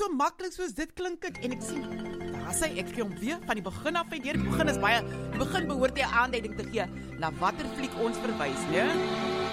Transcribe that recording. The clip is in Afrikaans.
so maklik soos dit klink dit. En ek sien, daar sê ek vir hom weer van die begin af uit deur. Die begin behoort jy 'n aanduiding te gee na watter fliek ons verwys, né?